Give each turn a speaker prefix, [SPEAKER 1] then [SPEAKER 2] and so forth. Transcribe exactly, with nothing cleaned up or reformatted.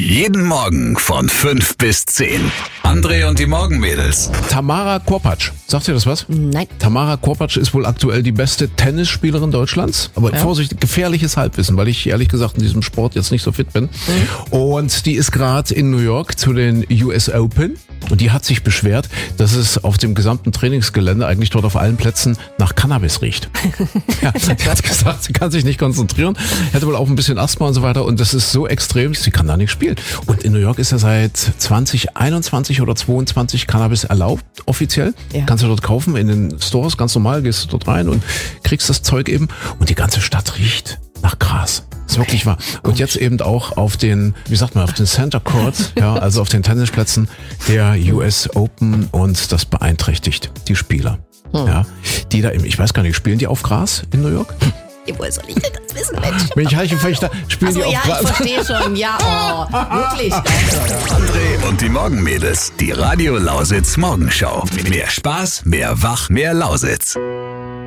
[SPEAKER 1] Jeden Morgen von fünf bis zehn. André und die Morgenmädels.
[SPEAKER 2] Tamara Korpatsch. Sagt ihr das was?
[SPEAKER 3] Nein.
[SPEAKER 2] Tamara Korpatsch ist wohl aktuell die beste Tennisspielerin Deutschlands. Aber
[SPEAKER 3] Ja.
[SPEAKER 2] Vorsicht, gefährliches Halbwissen, weil ich ehrlich gesagt in diesem Sport jetzt nicht so fit bin. Mhm. Und die ist gerade in New York zu den U S Open. Und die hat sich beschwert, dass es auf dem gesamten Trainingsgelände, eigentlich dort auf allen Plätzen, nach Cannabis riecht. Ja, sie hat gesagt, sie kann sich nicht konzentrieren, hätte wohl auch ein bisschen Asthma und so weiter. Und das ist so extrem, sie kann da nicht spielen. Und in New York ist ja seit zwanzig einundzwanzig oder zweiundzwanzig Cannabis erlaubt, offiziell.
[SPEAKER 3] Ja.
[SPEAKER 2] Kannst du dort kaufen in den Stores, ganz normal, gehst du dort rein und kriegst das Zeug eben. Und die ganze Stadt riecht nach Gras. Das ist wirklich wahr. Und jetzt eben auch auf den, wie sagt man, auf den Center Court, ja, also auf den Tennisplätzen der U S Open, und das beeinträchtigt die Spieler.
[SPEAKER 3] Hm.
[SPEAKER 2] Ja, die da, im, ich weiß gar nicht, spielen die auf Gras in New York?
[SPEAKER 3] Woher soll ich denn das wissen, Mensch?
[SPEAKER 2] Bin ich Heichefechter, spielen
[SPEAKER 3] Achso,
[SPEAKER 2] die auf
[SPEAKER 3] ja,
[SPEAKER 2] Gras?
[SPEAKER 3] ich verstehe schon. Ja, oh, wirklich.
[SPEAKER 1] André und die Morgenmädels. Die Radio Lausitz Morgenschau. Mehr Spaß, mehr Wach, mehr Lausitz.